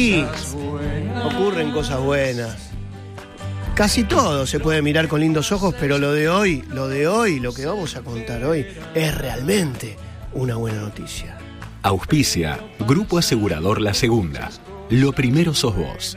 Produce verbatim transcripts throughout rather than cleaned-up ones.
Sí, ocurren cosas buenas. Casi todo se puede mirar con lindos ojos, pero lo de hoy, lo de hoy, lo que vamos a contar hoy, es realmente una buena noticia. Auspicia Grupo Asegurador La Segunda. Lo primero sos vos.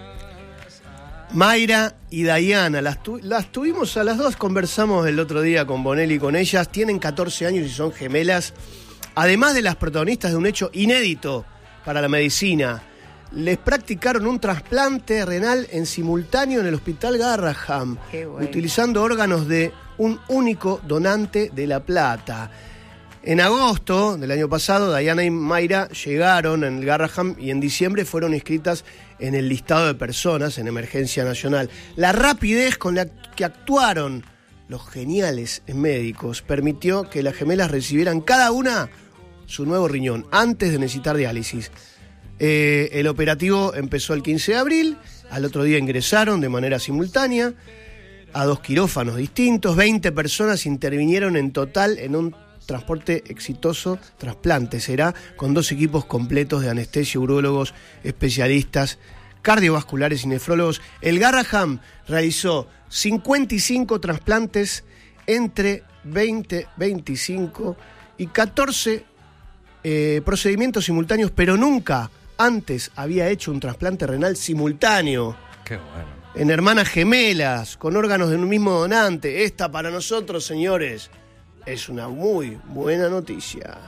Mayra y Dayana, las, tu- las tuvimos a las dos, conversamos el otro día con Bonelli con ellas, tienen catorce años y son gemelas, además de las protagonistas de un hecho inédito para la medicina. Les practicaron un trasplante renal en simultáneo en el Hospital Garraham, Bueno. utilizando órganos de un único donante de La Plata. En agosto del año pasado, Dayana y Mayra llegaron en el Garraham y en diciembre fueron inscritas en el listado de personas en emergencia nacional. La rapidez con la que actuaron los geniales médicos permitió que las gemelas recibieran cada una su nuevo riñón antes de necesitar diálisis. Eh, el operativo empezó el quince de abril, al otro día ingresaron de manera simultánea a dos quirófanos distintos, veinte personas intervinieron en total en un transporte exitoso, trasplante será, con dos equipos completos de anestesia, urólogos, especialistas, cardiovasculares y nefrólogos. El Garraham realizó cincuenta y cinco trasplantes entre veinte, veinticinco y catorce eh, procedimientos simultáneos, pero nunca antes había hecho un trasplante renal simultáneo. Qué bueno. En hermanas gemelas, con órganos de un mismo donante. Esta para nosotros, señores, es una muy buena noticia.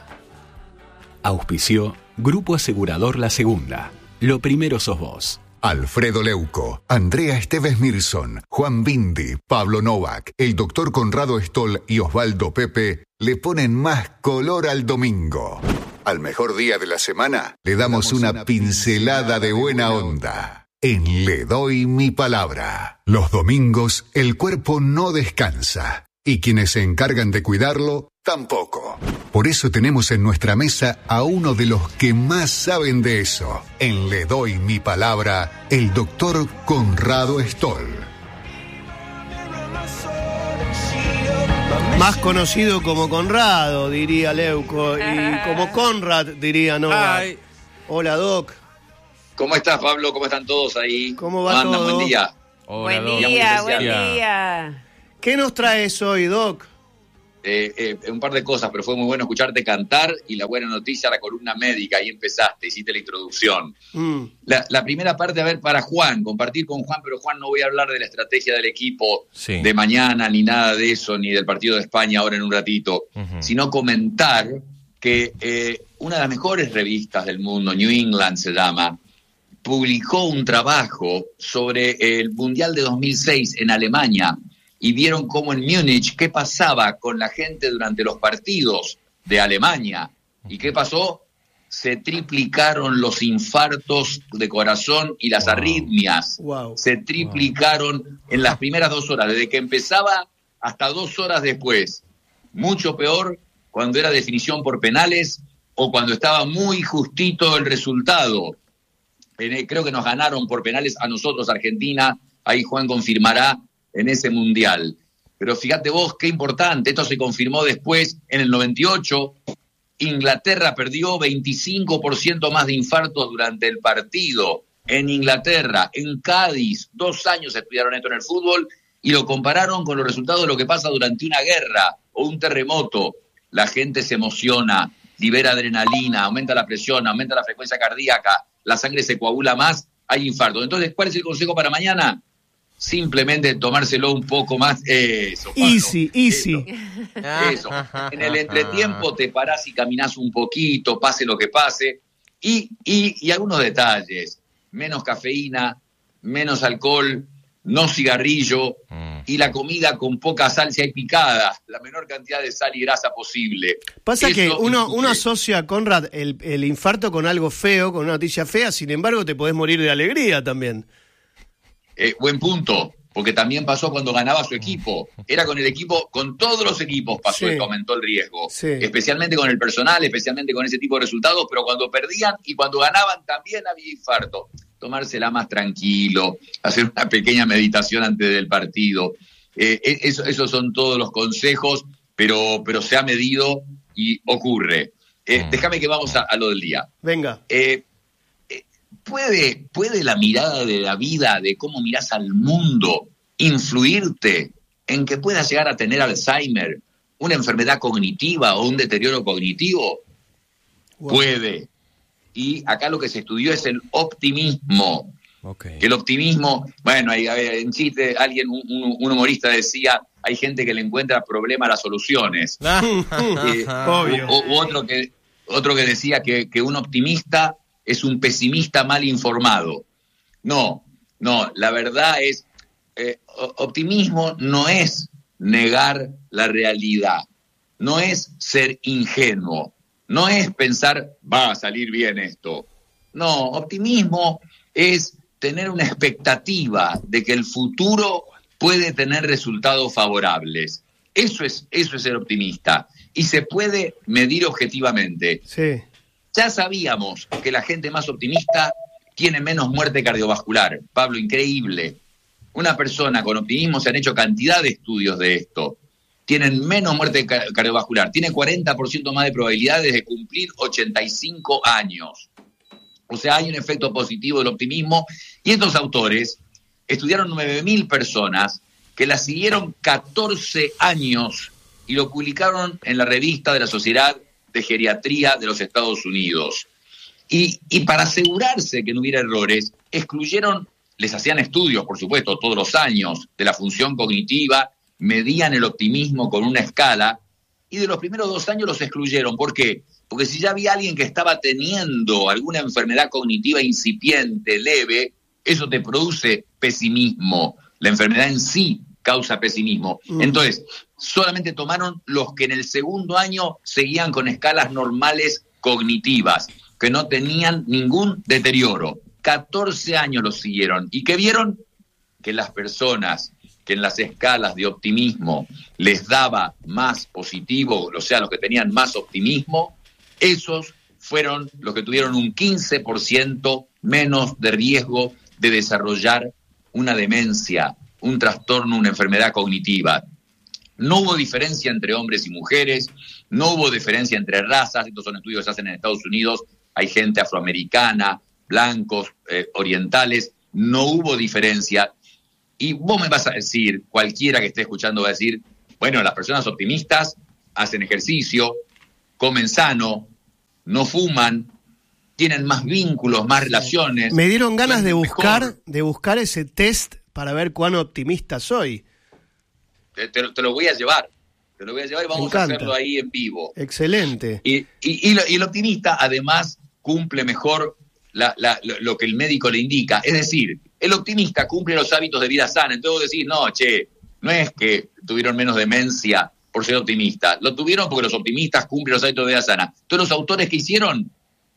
Auspició Grupo Asegurador La Segunda. Lo primero sos vos. Alfredo Leuco, Andrea Esteves Mirson, Juan Bindi, Pablo Novak, el doctor Conrado Stoll y Osvaldo Pepe le ponen más color al domingo. Al mejor día de la semana le damos una pincelada de buena onda. En Le Doy Mi Palabra. Los domingos el cuerpo no descansa y quienes se encargan de cuidarlo tampoco. Por eso tenemos en nuestra mesa a uno de los que más saben de eso. En Le Doy Mi Palabra, el doctor Conrado Stoll. Más conocido como Conrado, diría Leuco, y como Conrad, diría Novak. Ay. Hola, Doc. ¿Cómo estás, Pablo? ¿Cómo están todos ahí? ¿Cómo va andan? todo? Buen día. Hola, Buen Doc. día, muy buen especial. día. ¿Qué nos traes hoy, Doc? Eh, eh, un par de cosas, pero fue muy bueno escucharte cantar y la buena noticia, la columna médica. Ahí empezaste, hiciste la introducción. Mm. La, la primera parte, a ver, para Juan, compartir con Juan, pero Juan, no voy a hablar de la estrategia del equipo Sí. de mañana, ni nada de eso, ni del partido de España ahora en un ratito, Ujú. sino comentar que eh, una de las mejores revistas del mundo, New England se llama, publicó un trabajo sobre el Mundial de dos mil seis en Alemania y vieron cómo en Múnich qué pasaba con la gente durante los partidos de Alemania. ¿Y qué pasó? Se triplicaron los infartos de corazón y las Wow. arritmias. Wow. Se triplicaron en las primeras dos horas, desde que empezaba hasta dos horas después. Mucho peor cuando era definición por penales o cuando estaba muy justito el resultado. Eh, Creo que nos ganaron por penales a nosotros, Argentina, ahí Juan confirmará en ese mundial. Pero fíjate vos qué importante, esto se confirmó después en el noventa y ocho, Inglaterra perdió veinticinco por ciento más de infartos durante el partido. En Inglaterra, en Cádiz, dos años estudiaron esto en el fútbol y lo compararon con los resultados de lo que pasa durante una guerra o un terremoto. La gente se emociona, libera adrenalina, aumenta la presión, aumenta la frecuencia cardíaca, la sangre se coagula más, hay infarto. Entonces, ¿cuál es el consejo para mañana? Simplemente tomárselo un poco más. Eso, Pablo. Easy, easy. Eso. En el entretiempo te parás y caminás un poquito, pase lo que pase. Y, y, y algunos detalles. Menos cafeína, menos alcohol, no cigarrillo Mm. y la comida con poca salsa y picada, la menor cantidad de sal y grasa posible. Pasa Eso que uno, incluye- uno asocia, Conrad, el, el infarto con algo feo, con una noticia fea, sin embargo te podés morir de alegría también. Eh, buen punto, porque también pasó cuando ganaba su equipo. Era con el equipo, con todos los equipos pasó Sí. esto, aumentó el riesgo. Sí. Especialmente con el personal, especialmente con ese tipo de resultados, pero cuando perdían y cuando ganaban también había infarto. Tomársela más tranquilo, hacer una pequeña meditación antes del partido. Eh, eso, esos son todos los consejos, pero, pero se ha medido y ocurre. Eh, Mm. Déjame que vamos a, a lo del día. Venga. Eh, eh, ¿puede, ¿puede la mirada de la vida, de cómo mirás al mundo, influirte en que puedas llegar a tener Alzheimer, una enfermedad cognitiva o un deterioro cognitivo? Wow. Puede. Y acá lo que se estudió es el optimismo. Okay. Que el optimismo, bueno, hay, hay, en chiste, alguien, un, un humorista decía, hay gente que le encuentra problemas a las soluciones. eh, Obvio. O, o otro que otro que decía que, que un optimista es un pesimista mal informado. No, no, la verdad es, eh, optimismo no es negar la realidad, no es ser ingenuo, no es pensar, va a salir bien esto. No, optimismo es tener una expectativa de que el futuro puede tener resultados favorables. Eso es, eso es ser optimista. Y se puede medir objetivamente. Sí. Ya sabíamos que la gente más optimista tiene menos muerte cardiovascular. Pablo, increíble. Una persona con optimismo, se han hecho cantidad de estudios de esto, tienen menos muerte cardiovascular, tiene cuarenta por ciento más de probabilidades de cumplir ochenta y cinco años. O sea, hay un efecto positivo del optimismo. Y estos autores estudiaron nueve mil personas que las siguieron catorce años y lo publicaron en la revista de la Sociedad de Geriatría de los Estados Unidos. Y, y para asegurarse que no hubiera errores, excluyeron, les hacían estudios, por supuesto, todos los años de la función cognitiva, medían el optimismo con una escala, y de los primeros dos años los excluyeron. ¿Por qué? Porque si ya había alguien que estaba teniendo alguna enfermedad cognitiva incipiente, leve, eso te produce pesimismo. La enfermedad en sí causa pesimismo. Mm. Entonces, solamente tomaron los que en el segundo año seguían con escalas normales cognitivas, que no tenían ningún deterioro. catorce años los siguieron. ¿Y qué vieron? Que las personas que en las escalas de optimismo les daba más positivo, o sea, los que tenían más optimismo, esos fueron los que tuvieron un quince por ciento menos de riesgo de desarrollar una demencia, un trastorno, una enfermedad cognitiva. No hubo diferencia entre hombres y mujeres, no hubo diferencia entre razas. Estos son estudios que se hacen en Estados Unidos, hay gente afroamericana, blancos, eh, orientales, no hubo diferencia. Y vos me vas a decir, cualquiera que esté escuchando va a decir, bueno, las personas optimistas hacen ejercicio, comen sano, no fuman, tienen más vínculos, más relaciones. Me dieron ganas de buscar, mejor. de buscar ese test para ver cuán optimista soy. Te, te, te lo voy a llevar, te lo voy a llevar y vamos a hacerlo ahí en vivo. Excelente. Y, y, y, lo, y el optimista además cumple mejor la, la, lo, lo que el médico le indica. Es decir, el optimista cumple los hábitos de vida sana. Entonces vos decís, no, che, no es que tuvieron menos demencia por ser optimistas. Lo tuvieron porque los optimistas cumplen los hábitos de vida sana. Entonces los autores que hicieron,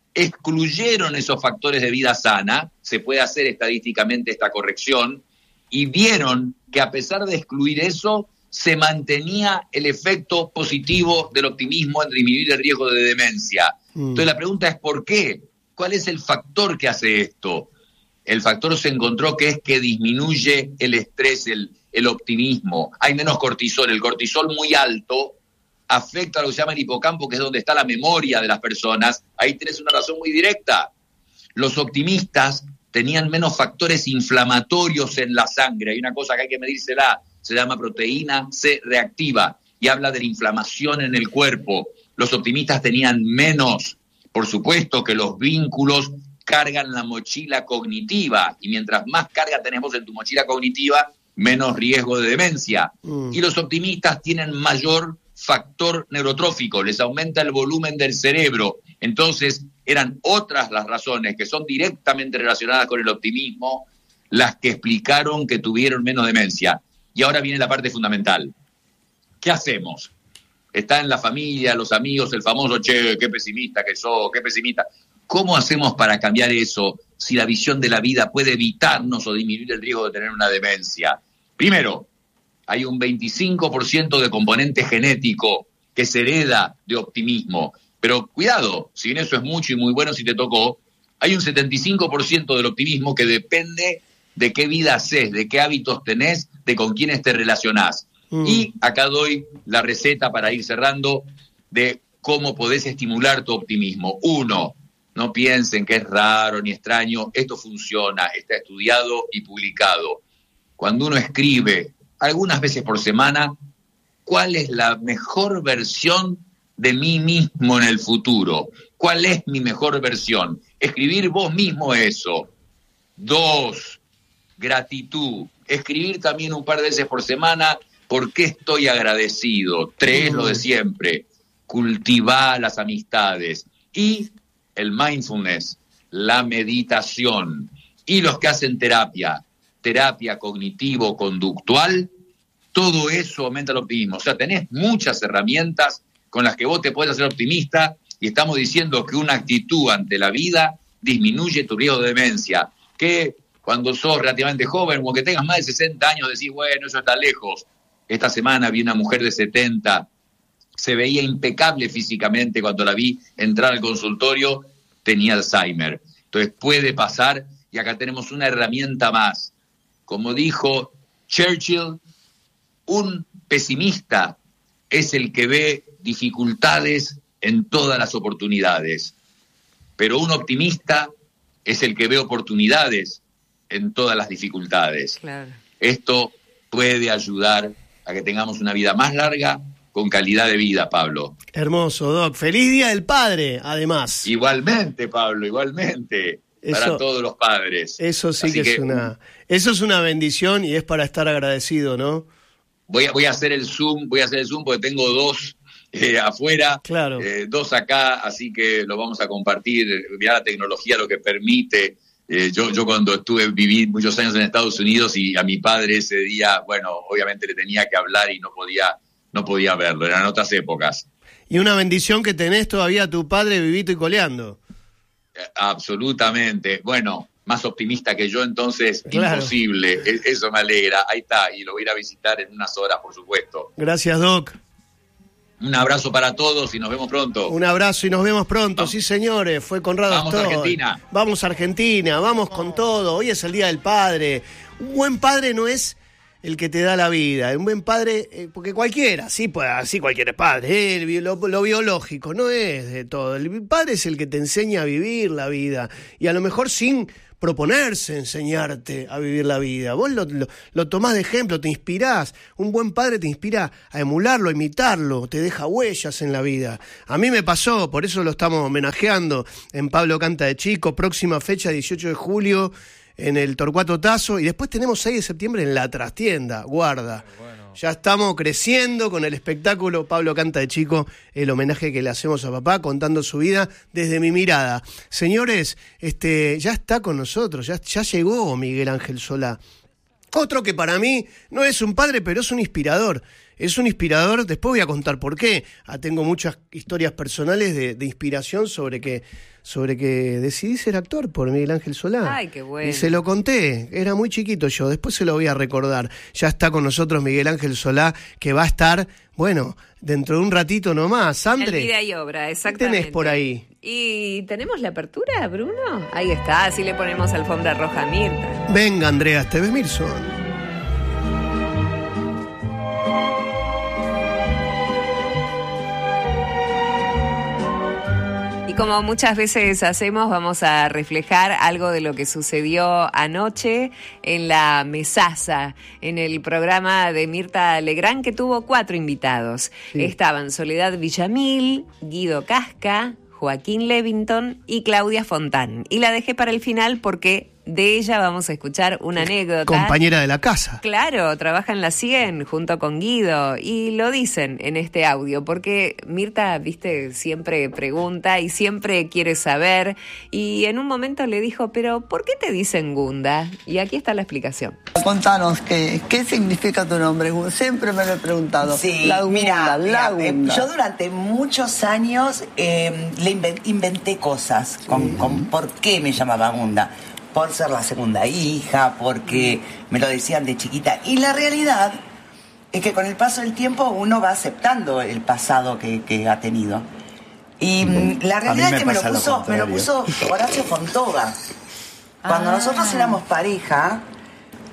excluyeron esos factores de vida sana, se puede hacer estadísticamente esta corrección, y vieron que a pesar de excluir eso, se mantenía el efecto positivo del optimismo en disminuir el riesgo de demencia. Mm. Entonces la pregunta es ¿por qué? ¿Cuál es el factor que hace esto? El factor se encontró que es que disminuye el estrés, el, el optimismo. Hay menos cortisol. El cortisol muy alto afecta a lo que se llama el hipocampo, que es donde está la memoria de las personas. Ahí tenés una razón muy directa. Los optimistas tenían menos factores inflamatorios en la sangre. Hay una cosa que hay que medírsela, se llama proteína C reactiva, y habla de la inflamación en el cuerpo. Los optimistas tenían menos. Por supuesto que los vínculos cargan la mochila cognitiva, y mientras más carga tenemos en tu mochila cognitiva, menos riesgo de demencia. Mm. Y los optimistas tienen mayor factor neurotrófico, les aumenta el volumen del cerebro. Entonces, eran otras las razones que son directamente relacionadas con el optimismo las que explicaron que tuvieron menos demencia. Y ahora viene la parte fundamental. ¿Qué hacemos? Está en la familia, los amigos, el famoso, che, qué pesimista que sos, qué pesimista. ¿Cómo hacemos para cambiar eso si la visión de la vida puede evitarnos o disminuir el riesgo de tener una demencia? Primero, hay un veinticinco por ciento de componente genético que se hereda de optimismo. Pero cuidado, si bien eso es mucho y muy bueno si te tocó, hay un setenta y cinco por ciento del optimismo que depende de qué vida haces, de qué hábitos tenés, de con quiénes te relacionás. Mm. Y acá doy la receta para ir cerrando de cómo podés estimular tu optimismo. Uno, no piensen que es raro ni extraño, esto funciona, está estudiado y publicado. Cuando uno escribe, algunas veces por semana, ¿cuál es la mejor versión de mí mismo en el futuro? ¿Cuál es mi mejor versión? Escribir vos mismo eso. Dos, gratitud. Escribir también un par de veces por semana, ¿por qué estoy agradecido? Tres, lo de siempre. Cultivar las amistades. Y el mindfulness, la meditación. Y los que hacen terapia, terapia cognitivo-conductual, todo eso aumenta el optimismo. O sea, tenés muchas herramientas con las que vos te podés hacer optimista, y estamos diciendo que una actitud ante la vida disminuye tu riesgo de demencia, que cuando sos relativamente joven, o que tengas más de sesenta años, decís, bueno, eso está lejos. Esta semana vi una mujer de setenta, se veía impecable físicamente, cuando la vi entrar al consultorio, tenía Alzheimer. Entonces puede pasar, y acá tenemos una herramienta más. Como dijo Churchill, un pesimista es el que ve dificultades en todas las oportunidades, pero un optimista es el que ve oportunidades en todas las dificultades. Claro. Esto puede ayudar a que tengamos una vida más larga, con calidad de vida, Pablo. Hermoso, Doc. Feliz Día del Padre, además. Igualmente, Pablo, igualmente. Eso, para todos los padres. Eso sí que, que es una, eso es una bendición y es para estar agradecido, ¿no? Voy a, voy a hacer el Zoom, voy a hacer el Zoom porque tengo dos eh, afuera, claro. eh, dos acá, así que lo vamos a compartir. Mirá la tecnología lo que permite. Eh, yo, yo cuando estuve, viví muchos años en Estados Unidos, y a mi padre ese día, bueno, obviamente le tenía que hablar y no podía, no podía verlo, eran otras épocas. Y una bendición que tenés todavía a tu padre vivito y coleando. Eh, absolutamente. Bueno, más optimista que yo, entonces, claro. Imposible. Eso me alegra. Ahí está, y lo voy a ir a visitar en unas horas, por supuesto. Gracias, Doc. Un abrazo para todos y nos vemos pronto. Un abrazo y nos vemos pronto. Vamos. Sí, señores, fue Conrado Vamos Stoll. a Argentina. Vamos a Argentina, vamos oh. con todo. Hoy es el Día del Padre. Un buen padre no es el que te da la vida. Un buen padre, eh, porque cualquiera, sí, pues, así cualquier es padre. Eh, lo, lo biológico no es de todo. El padre es el que te enseña a vivir la vida. Y a lo mejor sin proponerse enseñarte a vivir la vida. Vos lo, lo, lo tomás de ejemplo, te inspirás. Un buen padre te inspira a emularlo, a imitarlo, te deja huellas en la vida. A mí me pasó, por eso lo estamos homenajeando en Pablo Canta de Chico, próxima fecha, dieciocho de julio, en el Torcuato Tazo, y después tenemos seis de septiembre en La Trastienda, guarda. Bueno. Ya estamos creciendo con el espectáculo Pablo Canta de Chico, el homenaje que le hacemos a papá, contando su vida desde mi mirada. Señores, este, ya está con nosotros, ya, ya llegó Miguel Ángel Solá. Otro que para mí no es un padre, pero es un inspirador. Es un inspirador, después voy a contar por qué. Ah, tengo muchas historias personales de, de inspiración sobre que, sobre que decidí ser actor por Miguel Ángel Solá. Ay, qué bueno. Y se lo conté, era muy chiquito yo, después se lo voy a recordar. Ya está con nosotros Miguel Ángel Solá, que va a estar, bueno, dentro de un ratito nomás. Andre, el vida y obra, exactamente. ¿qué tenés por ahí? ¿Y tenemos la apertura, Bruno? Ahí está, así le ponemos alfombra roja a Mirta. Venga, Andrea Esteves Mirson. Y como muchas veces hacemos, vamos a reflejar algo de lo que sucedió anoche en la Mesaza, en el programa de Mirta Legrand, que tuvo cuatro invitados. Sí. Estaban Soledad Villamil, Guido Casca, Joaquín Levington y Claudia Fontán. Y la dejé para el final porque de ella vamos a escuchar una anécdota. Compañera de la casa. Claro, trabaja en la cien junto con Guido y lo dicen en este audio porque Mirta, viste, siempre pregunta y siempre quiere saber y en un momento le dijo, pero ¿por qué te dicen Gunda? Y aquí está la explicación. Contanos, ¿qué, qué significa tu nombre? Siempre me lo he preguntado. Sí, la Gunda, mira, la mira Gunda. yo durante muchos años eh, le inventé cosas con, sí. con por qué me llamaba Gunda. Por ser la segunda hija, porque me lo decían de chiquita. Y la realidad es que con el paso del tiempo uno va aceptando el pasado que, que ha tenido. Y mm, la realidad es que me lo, puso, lo me lo puso Horacio Fontova. Cuando ah. nosotros éramos pareja, un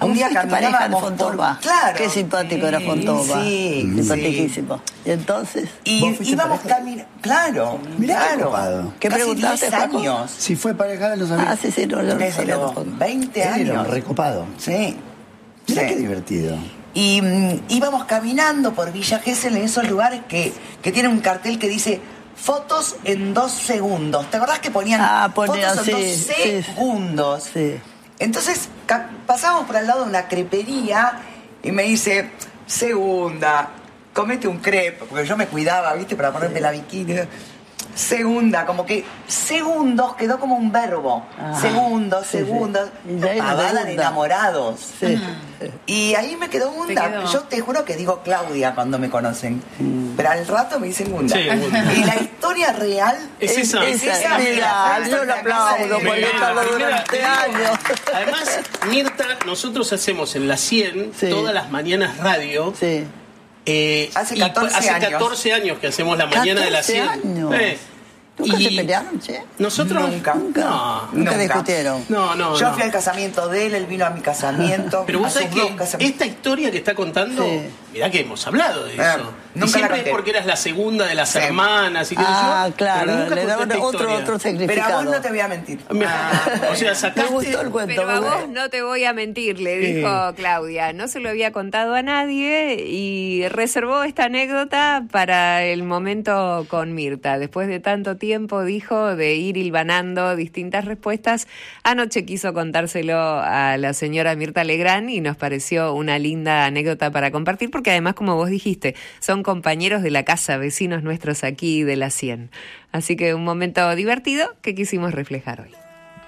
Un día fuiste pareja de caminábamos Fontova. por- Claro. Qué simpático era Fontova. Sí, Simpaticísimo. Y entonces, Y ¿Vos fuiste íbamos pareja? caminando. Claro, Mirá qué claro. copado. ¿Qué Casi preguntaste, diez Paco? años. Si fue pareja, no sabía. ah, sí, sí, no, no, Desde sabía los tampoco. veinte Él era un años. recopado. Sí. Mirá Sí. qué divertido. Y mm, íbamos caminando por Villa Gesell en esos lugares que, que tienen un cartel que dice fotos en dos segundos. ¿Te acordás que ponían Ah, ponían, fotos en sí, dos sí. segundos? Sí. Entonces ca- pasábamos por al lado de una crepería y me dice, segunda, comete un crepe, porque yo me cuidaba, ¿viste? Para ponerme la bikini. Segunda, como que segundos quedó como un verbo. Ah, segundos, sí, sí. segundos. Y de ahí la Pavada de segunda. enamorados. Sí. Y ahí me quedó Gunda. quedó. Yo te juro que digo Claudia cuando me conocen. Pero al rato me dicen Gunda. Sí, Gunda. Y la historia real Es esa. es Esa, esa. mira, yo lo aplaudo Me porque encanta. estaba Primera, durante te digo, años. Además, Mirta, nosotros hacemos en la cien Sí. todas las mañanas radio. Sí. eh, Hace y catorce hace años. catorce años que hacemos la mañana de la catorce cien. años. Eh, ¿Nunca y se pelearon, che? Nosotros Nunca. No, Nunca Nunca. discutieron. no, no. Yo no. fui al casamiento de él, él vino a mi casamiento. Pero a vos sus sabés dos que casamientos. esta historia que está contando, Sí. mirá que hemos hablado de Ah, eso. Y nunca la siempre es conté. porque eras la segunda de las Sí. hermanas y qué sé Ah, yo, claro, pero nunca le conté daban esta otro, historia. otro Pero a significado. vos no te voy a mentir. Mira, o sea, Me sacaste... gustó el cuento. Pero a muy vos bueno. no te voy a mentir, le dijo Claudia. No se lo había contado a nadie y reservó esta anécdota para el momento con Mirta. Después de tanto tiempo, dijo, de ir hilvanando distintas respuestas, anoche quiso contárselo a la señora Mirta Legrand y nos pareció una linda anécdota para compartir, porque además, como vos dijiste, son compañeros de la casa, vecinos nuestros aquí de la cien. Así que un momento divertido que quisimos reflejar hoy.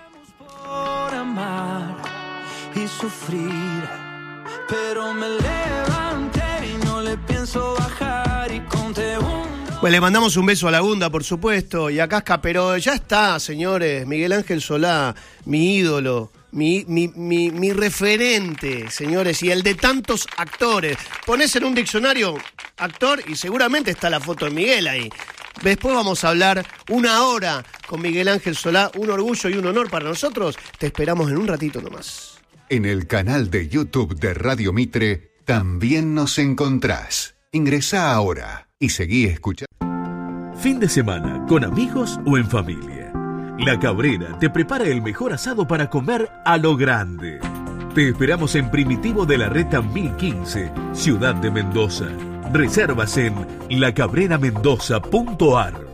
Por amar y sufrir, pero me levanté y no le pienso bajar y conté un... Pues le mandamos un beso a la Gunda, por supuesto, y a Casca, pero ya está, señores, Miguel Ángel Solá, mi ídolo, mi, mi, mi, mi referente, señores, y el de tantos actores. Ponés en un diccionario actor y seguramente está la foto de Miguel ahí. Después vamos a hablar una hora con Miguel Ángel Solá, un orgullo y un honor para nosotros. Te esperamos en un ratito nomás. En el canal de YouTube de Radio Mitre también nos encontrás. Ingresá ahora y seguí escuchando. Fin de semana, con amigos o en familia. La Cabrera te prepara el mejor asado para comer a lo grande. Te esperamos en Primitivo de la Reta mil quince, Ciudad de Mendoza. Reservas en la cabrera mendoza punto a r.